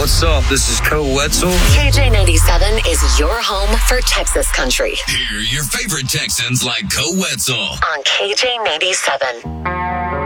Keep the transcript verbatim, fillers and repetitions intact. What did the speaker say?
what's up? This is Koe Wetzel. K J ninety-seven is your home for Texas country. Hear your favorite Texans like Koe Wetzel On K J ninety-seven.